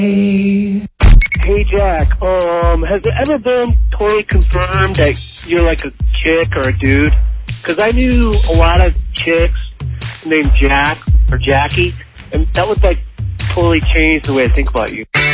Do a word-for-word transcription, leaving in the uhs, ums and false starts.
Hey. Hey, Jack, um, has it ever been totally confirmed that you're like a chick or a dude? Because I knew a lot of chicks named Jack or Jackie, and that would like totally change the way I think about you.